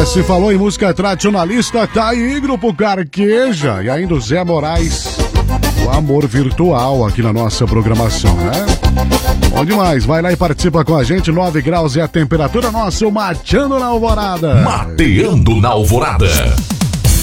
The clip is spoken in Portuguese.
Se falou em música tradicionalista, tá aí Grupo Carqueja e ainda o Zé Moraes, o Amor Virtual aqui na nossa programação, né? Bom demais, vai lá e participa com a gente, 9 graus é a temperatura, nosso Mateando na Alvorada. Mateando na Alvorada.